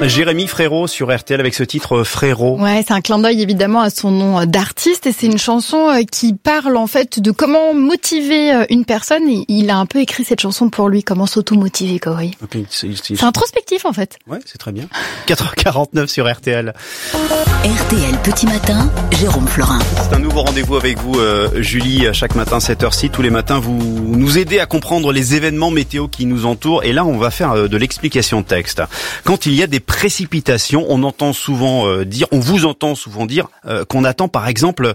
Jérémy Frérot sur RTL avec ce titre Frérot. Ouais, c'est un clin d'œil évidemment à son nom d'artiste et c'est une chanson qui parle en fait de comment motiver une personne. Il a un peu écrit cette chanson pour lui, comment s'auto-motiver, quoi, oui. Okay, c'est introspectif en fait. Ouais, c'est très bien. 4h49 sur RTL. RTL Petit Matin, Jérôme Florin. C'est un nouveau rendez-vous avec vous, Julie, chaque matin 7h6. Tous les matins, vous nous aidez à comprendre les événements météo qui nous entourent. Et là, on va faire de l'explication de texte. Quand il y a des précipitations, on vous entend souvent dire qu'on attend par exemple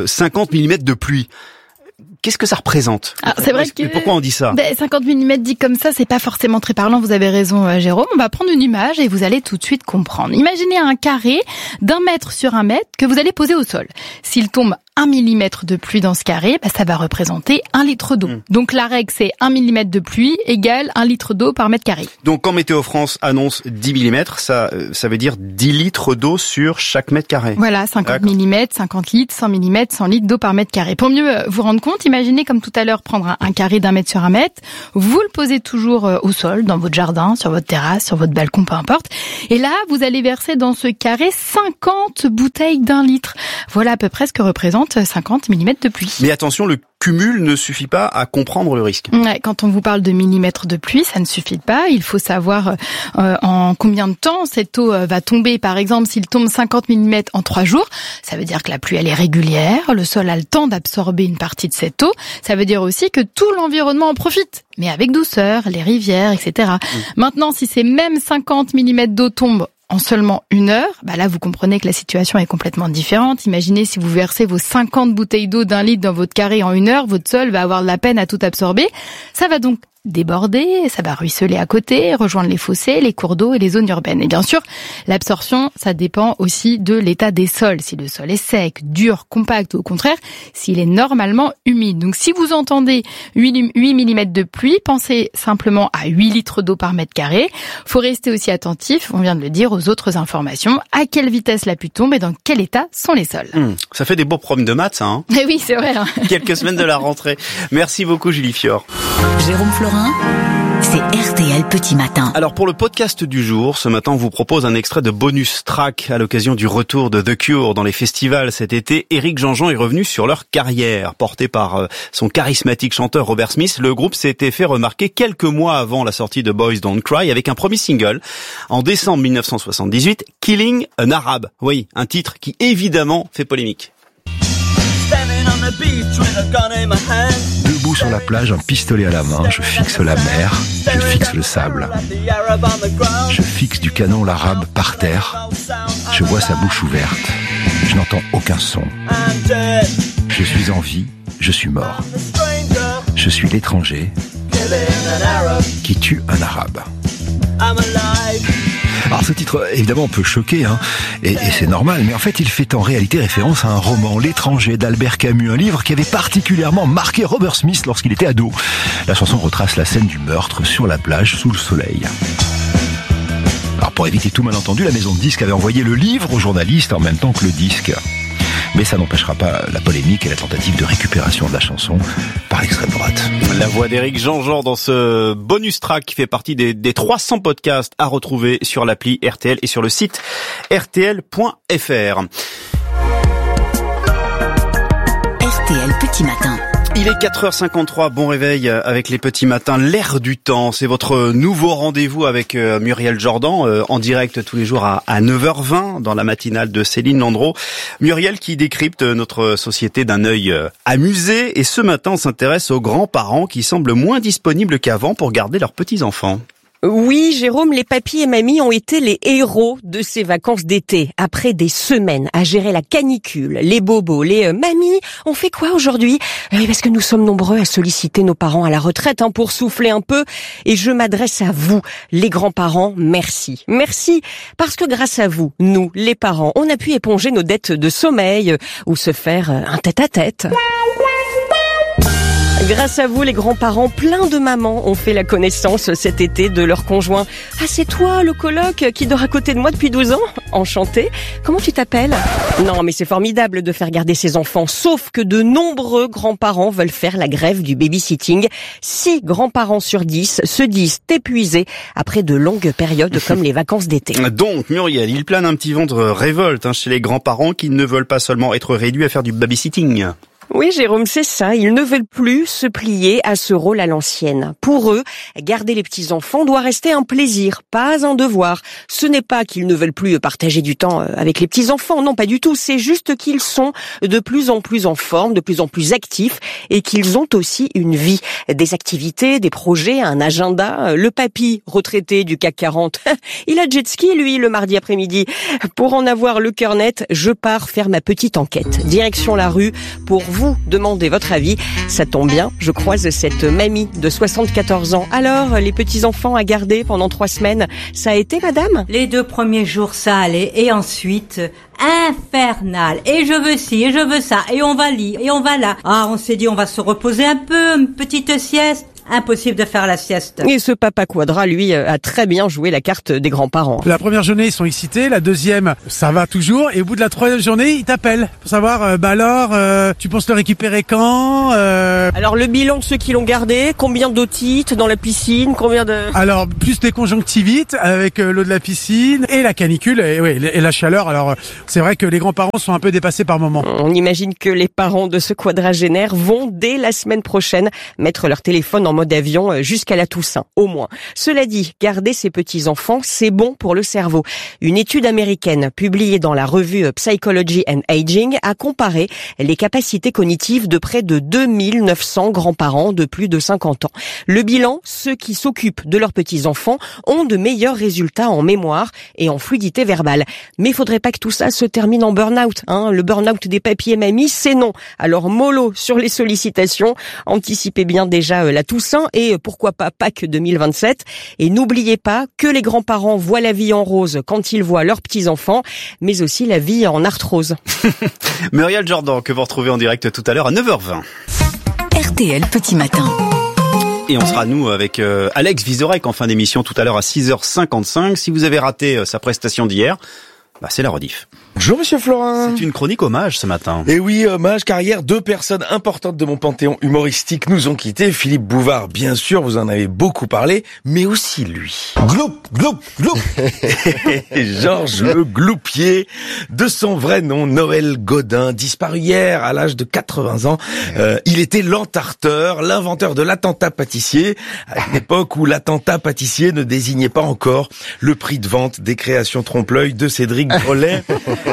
50 mm de pluie. Qu'est-ce que ça représente ? C'est vrai que pourquoi on dit ça ? 50 mm dit comme ça, c'est pas forcément très parlant. Vous avez raison, Jérôme. On va prendre une image et vous allez tout de suite comprendre. Imaginez un carré d'1 mètre sur 1 mètre que vous allez poser au sol. S'il tombe 1 mm de pluie dans ce carré, ça va représenter 1 litre d'eau. Donc la règle, c'est 1 mm de pluie égale 1 litre d'eau par mètre carré. Donc quand Météo France annonce 10 mm, ça veut dire 10 litres d'eau sur chaque mètre carré. Voilà, 50 mm, 50 litres, 100 mm, 100 litres d'eau par mètre carré. Pour mieux vous rendre compte, imaginez comme tout à l'heure prendre un carré d'1 mètre sur 1 mètre, vous le posez toujours au sol, dans votre jardin, sur votre terrasse, sur votre balcon, peu importe. Et là, vous allez verser dans ce carré 50 bouteilles d'1 litre. Voilà à peu près ce que représente 50 mm de pluie. Mais attention, le cumul ne suffit pas à comprendre le risque. Ouais, quand on vous parle de millimètres de pluie, ça ne suffit pas. Il faut savoir en combien de temps cette eau va tomber. Par exemple, s'il tombe 50 mm en 3 jours, ça veut dire que la pluie elle est régulière, le sol a le temps d'absorber une partie de cette eau. Ça veut dire aussi que tout l'environnement en profite, mais avec douceur, les rivières, etc. Maintenant, si ces mêmes 50 mm d'eau tombent en seulement 1 heure, là vous comprenez que la situation est complètement différente. Imaginez si vous versez vos 50 bouteilles d'eau d'1 litre dans votre carré en 1 heure, votre sol va avoir de la peine à tout absorber. Ça va donc déborder, ça va ruisseler à côté, rejoindre les fossés, les cours d'eau et les zones urbaines. Et bien sûr, l'absorption, ça dépend aussi de l'état des sols. Si le sol est sec, dur, compact ou au contraire, s'il est normalement humide. Donc si vous entendez 8 mm de pluie, pensez simplement à 8 litres d'eau par mètre carré. Faut rester aussi attentif, on vient de le dire, aux autres informations. À quelle vitesse la pluie tombe et dans quel état sont les sols. Ça fait des beaux problèmes de maths, ça, hein ? Eh oui, c'est vrai. Quelques semaines de la rentrée. Merci beaucoup, Julie Fior. Jérôme Florin, c'est RTL Petit Matin. Alors pour le podcast du jour, ce matin on vous propose un extrait de bonus track à l'occasion du retour de The Cure dans les festivals cet été. Éric Jean-Jean est revenu sur leur carrière. Porté par son charismatique chanteur Robert Smith, le groupe s'était fait remarquer quelques mois avant la sortie de Boys Don't Cry avec un premier single en décembre 1978, Killing an Arab. Oui, un titre qui évidemment fait polémique. Debout sur la plage, un pistolet à la main, je fixe la mer, je fixe le sable. Je fixe du canon l'arabe par terre. Je vois sa bouche ouverte. Je n'entends aucun son. Je suis en vie, je suis mort. Je suis l'étranger qui tue un arabe. Alors ce titre, évidemment, peut choquer, et c'est normal, mais en fait, il fait en réalité référence à un roman, L'étranger, d'Albert Camus, un livre qui avait particulièrement marqué Robert Smith lorsqu'il était ado. La chanson retrace la scène du meurtre sur la plage sous le soleil. Alors pour éviter tout malentendu, la maison de disques avait envoyé le livre aux journalistes en même temps que le disque. Mais ça n'empêchera pas la polémique et la tentative de récupération de la chanson par l'extrême droite. La voix d'Éric Jean-Jean dans ce bonus track qui fait partie des 300 podcasts à retrouver sur l'appli RTL et sur le site rtl.fr. RTL Petit Matin. Il est 4h53, bon réveil avec les petits matins, l'air du temps. C'est votre nouveau rendez-vous avec Muriel Jordan, en direct tous les jours à 9h20 dans la matinale de Céline Landreau. Muriel qui décrypte notre société d'un œil amusé. Et ce matin, on s'intéresse aux grands-parents qui semblent moins disponibles qu'avant pour garder leurs petits-enfants. Oui, Jérôme, les papis et mamies ont été les héros de ces vacances d'été. Après des semaines à gérer la canicule, les bobos, les mamies, on fait quoi aujourd'hui ? Oui, parce que nous sommes nombreux à solliciter nos parents à la retraite pour souffler un peu. Et je m'adresse à vous, les grands-parents, merci. Merci, parce que grâce à vous, nous, les parents, on a pu éponger nos dettes de sommeil ou se faire un tête-à-tête. Grâce à vous, les grands-parents, plein de mamans ont fait la connaissance cet été de leur conjoint. Ah, c'est toi, le coloc qui dort à côté de moi depuis 12 ans? Enchanté. Comment tu t'appelles? Non, mais c'est formidable de faire garder ses enfants, sauf que de nombreux grands-parents veulent faire la grève du babysitting. 6 grands-parents sur 10 se disent épuisés après de longues périodes comme les vacances d'été. Donc, Muriel, il plane un petit vent de révolte chez les grands-parents qui ne veulent pas seulement être réduits à faire du babysitting. Oui, Jérôme, c'est ça. Ils ne veulent plus se plier à ce rôle à l'ancienne. Pour eux, garder les petits-enfants doit rester un plaisir, pas un devoir. Ce n'est pas qu'ils ne veulent plus partager du temps avec les petits-enfants, non, pas du tout. C'est juste qu'ils sont de plus en plus en forme, de plus en plus actifs et qu'ils ont aussi une vie, des activités, des projets, un agenda. Le papy, retraité du CAC 40, il a jet ski, lui, le mardi après-midi. Pour en avoir le cœur net, je pars faire ma petite enquête. Direction la rue pour vous demander votre avis. Ça tombe bien, je croise cette mamie de 74 ans. Alors, les petits-enfants à garder pendant 3 semaines, ça a été, madame? Les 2 premiers jours, ça allait. Et ensuite, infernal. Et je veux ci, et je veux ça. Et on va là, et on va là. Ah, on s'est dit, on va se reposer un peu, une petite sieste. Impossible de faire la sieste. Et ce papa quadra, lui, a très bien joué la carte des grands-parents. La première journée, ils sont excités. La deuxième, ça va toujours. Et au bout de la 3e journée, ils t'appellent pour savoir, tu penses le récupérer quand Alors, le bilan de ceux qui l'ont gardé, combien d'otites dans la piscine, combien de... Alors, plus des conjonctivites avec l'eau de la piscine et la canicule et la chaleur. Alors, c'est vrai que les grands-parents sont un peu dépassés par moment. On imagine que les parents de ce quadragénaire vont, dès la semaine prochaine, mettre leur téléphone en mode avion jusqu'à la Toussaint, au moins. Cela dit, garder ses petits-enfants, c'est bon pour le cerveau. Une étude américaine publiée dans la revue Psychology and Aging a comparé les capacités cognitives de près de 2900 grands-parents de plus de 50 ans. Le bilan, ceux qui s'occupent de leurs petits-enfants ont de meilleurs résultats en mémoire et en fluidité verbale. Mais il faudrait pas que tout ça se termine en burn-out. Le burn-out des papis et mamies, c'est non. Alors mollo sur les sollicitations, anticipez bien déjà la Toussaint et pourquoi pas Pâques 2027. Et n'oubliez pas que les grands-parents voient la vie en rose quand ils voient leurs petits-enfants, mais aussi la vie en arthrose. Muriel Jordan, que vous retrouvez en direct tout à l'heure à 9h20. RTL Petit Matin. Et on sera, nous, avec Alex Vizorek en fin d'émission tout à l'heure à 6h55. Si vous avez raté sa prestation d'hier, c'est la rediff. Bonjour Monsieur Florin. C'est une chronique hommage ce matin. Et oui, hommage, car hier, 2 personnes importantes de mon panthéon humoristique nous ont quittés. Philippe Bouvard, bien sûr, vous en avez beaucoup parlé, mais aussi lui. Gloup, gloup, gloup. Georges Le Gloupier, de son vrai nom, Noël Godin, disparu hier à l'âge de 80 ans. Il était l'entarteur, l'inventeur de l'attentat pâtissier, à une époque où l'attentat pâtissier ne désignait pas encore le prix de vente des créations trompe-l'œil de Cédric Grolet.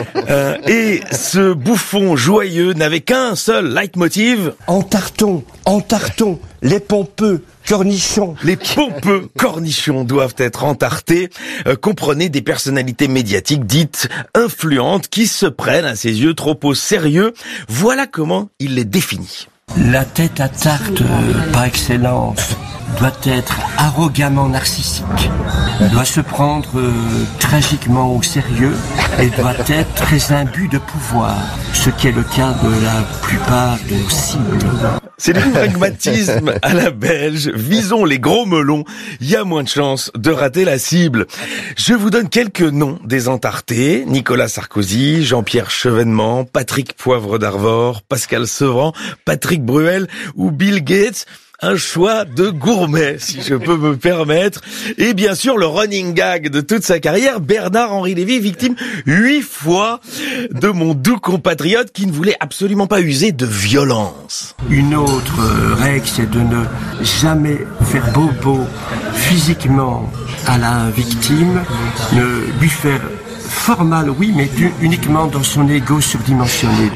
Et ce bouffon joyeux n'avait qu'un seul leitmotiv. Entartons, les pompeux cornichons. Les pompeux cornichons doivent être entartés. Comprenez des personnalités médiatiques dites influentes qui se prennent à ses yeux trop au sérieux. Voilà comment il les définit. La tête à tarte par excellence doit être arrogamment narcissique, doit se prendre tragiquement au sérieux et doit être très imbu de pouvoir, ce qui est le cas de la plupart de nos cibles. C'est du pragmatisme à la belge. Visons les gros melons. Il y a moins de chances de rater la cible. Je vous donne quelques noms des entartés. Nicolas Sarkozy, Jean-Pierre Chevènement, Patrick Poivre d'Arvor, Pascal Sevran, Patrick Bruel ou Bill Gates. Un choix de gourmet, si je peux me permettre. Et bien sûr, le running gag de toute sa carrière, Bernard-Henri Lévy, victime 8 fois de mon doux compatriote qui ne voulait absolument pas user de violence. Une autre règle, c'est de ne jamais faire bobo physiquement à la victime, ne lui faire fort mal, oui, mais uniquement dans son ego surdimensionné.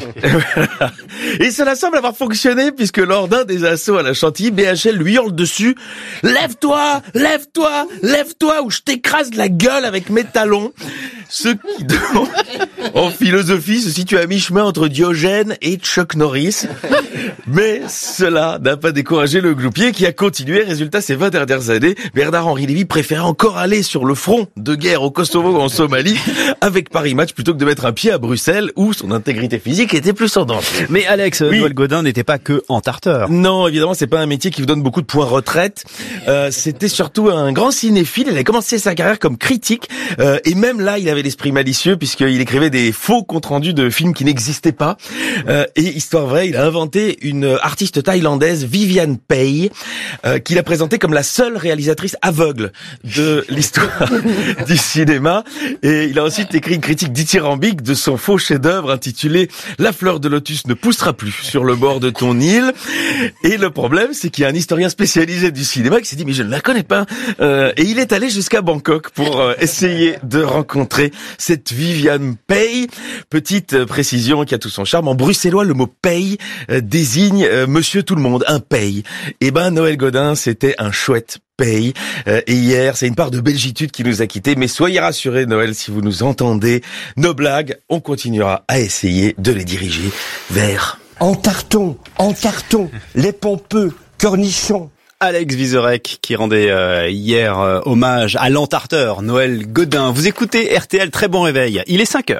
Et cela semble avoir fonctionné puisque lors d'un des assauts à la Chantilly, BHL lui hurle dessus « Lève-toi, lève-toi, lève-toi ou je t'écrase la gueule avec mes talons !» Ce qui, donc, en philosophie, se situe à mi-chemin entre Diogène et Chuck Norris. Mais cela n'a pas découragé le gloupier qui a continué. Résultat, ces 20 dernières années, Bernard-Henri Lévy préférait encore aller sur le front de guerre au Kosovo ou en Somalie avec Paris Match plutôt que de mettre un pied à Bruxelles où son intégrité physique était plus en danger. Mais Alex, Oui. Noël Godin n'était pas que entarteur. Non, évidemment, c'est pas un métier qui vous donne beaucoup de points retraite. C'était surtout un grand cinéphile. Il a commencé sa carrière comme critique. Et même là, il avait l'esprit malicieux puisqu'il écrivait des faux comptes rendus de films qui n'existaient pas. Et histoire vraie, il a inventé une artiste thaïlandaise, Viviane Pay, qu'il a présentée comme la seule réalisatrice aveugle de l'histoire du cinéma. Et il a ensuite écrit une critique dithyrambique de son faux chef-d'œuvre intitulé « La fleur de lotus ne poussera plus sur le bord de ton île ». Et le problème, c'est qu'il y a un historien spécialisé du cinéma qui s'est dit « mais je ne la connais pas ». Et il est allé jusqu'à Bangkok pour essayer de rencontrer cette Viviane Pay. Petite précision qui a tout son charme. En bruxellois, le mot « paye » désigne monsieur tout le monde, un paye. Et ben Noël Godin, c'était un chouette paye. Et hier, c'est une part de belgitude qui nous a quittés. Mais soyez rassurés, Noël, si vous nous entendez, nos blagues, on continuera à essayer de les diriger vers... En tarton, les pompeux, cornichons. Alex Vizorek qui rendait hier hommage à l'entarteur Noël Godin. Vous écoutez RTL, très bon réveil. Il est 5h.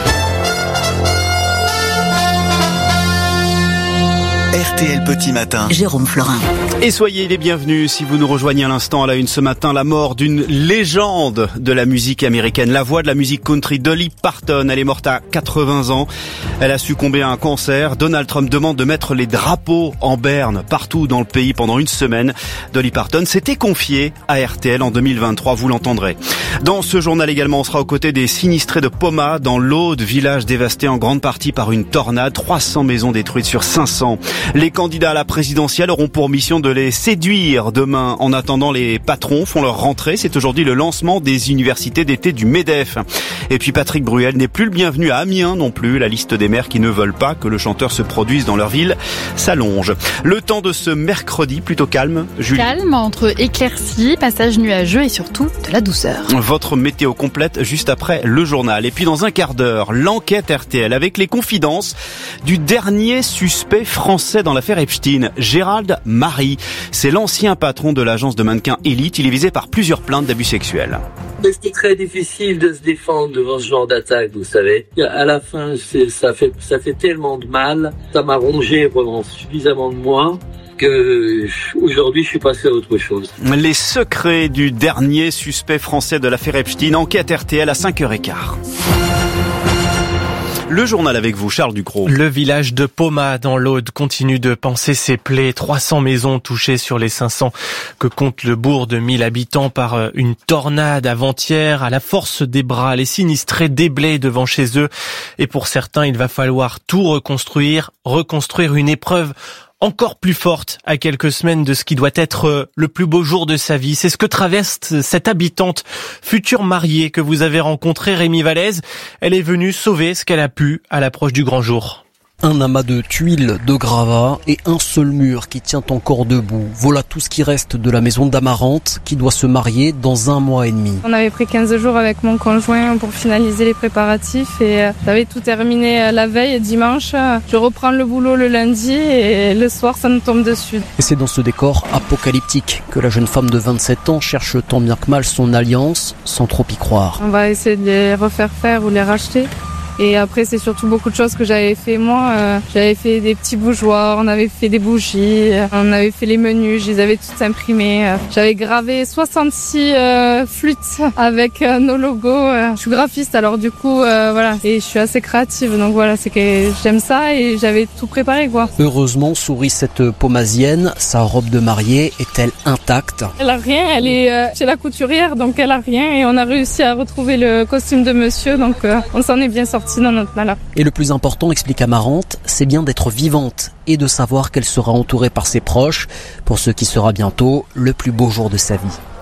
RTL Petit Matin. Jérôme Florin. Et soyez les bienvenus si vous nous rejoignez à l'instant à la une ce matin. La mort d'une légende de la musique américaine, la voix de la musique country, Dolly Parton. Elle est morte à 80 ans. Elle a succombé à un cancer. Donald Trump demande de mettre les drapeaux en berne partout dans le pays pendant une semaine. Dolly Parton s'était confiée à RTL en 2023, vous l'entendrez. Dans ce journal également, on sera aux côtés des sinistrés de Poma, dans l'Aude, village dévasté en grande partie par une tornade, 300 maisons détruites sur 500. Les candidats à la présidentielle auront pour mission de les séduire demain. En attendant, les patrons font leur rentrée. C'est aujourd'hui le lancement des universités d'été du MEDEF. Et puis Patrick Bruel n'est plus le bienvenu à Amiens non plus. La liste des maires qui ne veulent pas que le chanteur se produise dans leur ville s'allonge. Le temps de ce mercredi plutôt calme, Julie. Calme entre éclaircies, passages nuageux et surtout de la douceur. Votre météo complète juste après le journal. Et puis dans un quart d'heure, l'enquête RTL avec les confidences du dernier suspect français dans l'affaire Epstein, Gérald Marie. C'est l'ancien patron de l'agence de mannequins Elite. Il est visé par plusieurs plaintes d'abus sexuels. C'est très difficile de se défendre devant ce genre d'attaque, vous savez. À la fin, ça fait tellement de mal. Ça m'a rongé vraiment suffisamment de moi que aujourd'hui je suis passé à autre chose. Les secrets du dernier suspect français de l'affaire Epstein, enquête RTL à 5h15. Le journal avec vous, Charles Ducrot. Le village de Poma dans l'Aude continue de panser ses plaies. 300 maisons touchées sur les 500 que compte le bourg de 1000 habitants par une tornade avant-hier. À la force des bras, les sinistrés déblaient devant chez eux. Et pour certains, il va falloir tout reconstruire une épreuve encore plus forte à quelques semaines de ce qui doit être le plus beau jour de sa vie. C'est ce que traverse cette habitante future mariée que vous avez rencontrée, Rémi Vallès. Elle est venue sauver ce qu'elle a pu à l'approche du grand jour. Un amas de tuiles, de gravats et un seul mur qui tient encore debout. Voilà tout ce qui reste de la maison d'Amarante qui doit se marier dans 1 mois et demi. On avait pris 15 jours avec mon conjoint pour finaliser les préparatifs et j'avais tout terminé la veille, dimanche. Je reprends le boulot le lundi et le soir ça nous tombe dessus. Et c'est dans ce décor apocalyptique que la jeune femme de 27 ans cherche tant bien que mal son alliance sans trop y croire. On va essayer de les refaire faire ou les racheter. Et après, c'est surtout beaucoup de choses que j'avais fait moi. J'avais fait des petits bougeoirs, on avait fait des bougies, on avait fait les menus, je les avais toutes imprimées. J'avais gravé 66 flûtes avec nos logos. Je suis graphiste, alors du coup, voilà. Et je suis assez créative, donc voilà, c'est que j'aime ça et j'avais tout préparé, quoi. Heureusement, sourit cette pomasienne, sa robe de mariée est-elle intacte? Elle a rien, elle est chez la couturière, donc elle a rien. Et on a réussi à retrouver le costume de monsieur, donc on s'en est bien sorti dans notre malheur. Et le plus important, explique Amarante, c'est bien d'être vivante et de savoir qu'elle sera entourée par ses proches pour ce qui sera bientôt le plus beau jour de sa vie.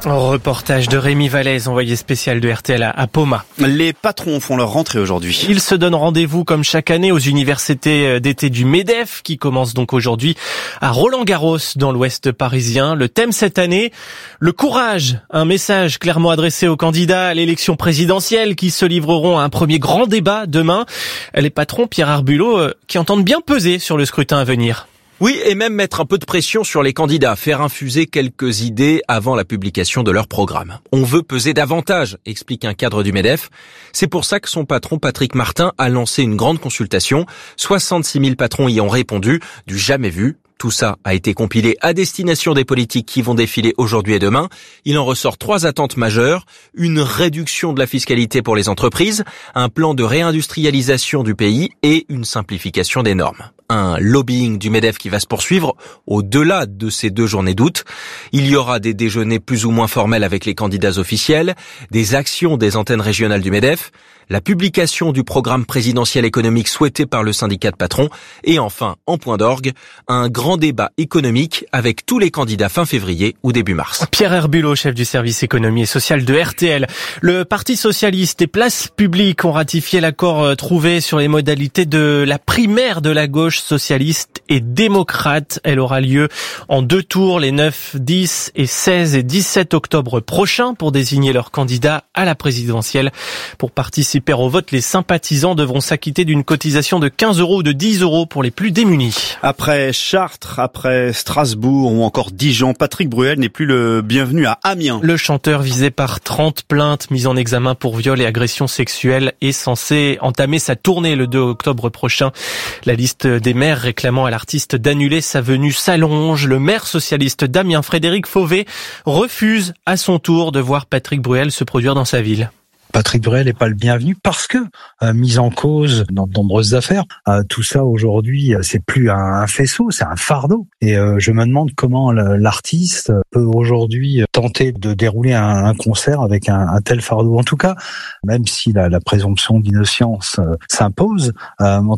Reportage de Rémi Vallès, envoyé spécial de RTL à Poma. Les patrons font leur rentrée aujourd'hui. Ils se donnent rendez-vous comme chaque année aux universités d'été du MEDEF qui commence donc aujourd'hui à Roland-Garros dans l'ouest parisien. Le thème cette année, le courage, un message clairement adressé aux candidats à l'élection présidentielle qui se livreront à un premier grand débat demain. Les patrons, Pierre Herbulot, qui entendent bien peser sur le scrutin à venir. Oui, et même mettre un peu de pression sur les candidats, faire infuser quelques idées avant la publication de leur programme. On veut peser davantage, explique un cadre du MEDEF. C'est pour ça que son patron, Patrick Martin, a lancé une grande consultation. 66 000 patrons y ont répondu, du jamais vu. Tout ça a été compilé à destination des politiques qui vont défiler aujourd'hui et demain. Il en ressort 3 attentes majeures. Une réduction de la fiscalité pour les entreprises, un plan de réindustrialisation du pays et une simplification des normes. Un lobbying du MEDEF qui va se poursuivre au-delà de ces 2 journées d'août. Il y aura des déjeuners plus ou moins formels avec les candidats officiels, des actions des antennes régionales du MEDEF, la publication du programme présidentiel économique souhaité par le syndicat de patrons et enfin, en point d'orgue, un grand débat économique avec tous les candidats fin février ou début mars. Pierre Herbulot, chef du service économie et social de RTL. Le Parti socialiste et Place publique ont ratifié l'accord trouvé sur les modalités de la primaire de la gauche socialiste et démocrate. Elle aura lieu en 2 tours les 9, 10 et 16 et 17 octobre prochains pour désigner leurs candidats à la présidentielle. Pour participer au vote, les sympathisants devront s'acquitter d'une cotisation de 15 € ou de 10 € pour les plus démunis. Après Chartres, après Strasbourg ou encore Dijon, Patrick Bruel n'est plus le bienvenu à Amiens. Le chanteur visé par 30 plaintes mises en examen pour viol et agression sexuelle est censé entamer sa tournée le 2 octobre prochain. La liste des maires réclamant à l'artiste d'annuler sa venue s'allonge. Le maire socialiste d'Amiens, Frédéric Fauvet, refuse à son tour de voir Patrick Bruel se produire dans sa ville. Patrick Bruel n'est pas le bienvenu parce que mise en cause dans de nombreuses affaires. Tout ça aujourd'hui, c'est plus un faisceau, c'est un fardeau. Et je me demande comment l'artiste peut aujourd'hui tenter de dérouler un concert avec un tel fardeau. En tout cas, même si la présomption d'innocence s'impose,